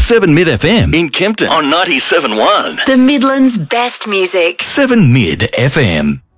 7 Mid FM in Kempton on 97.1. The Midlands' best music. 7 Mid FM.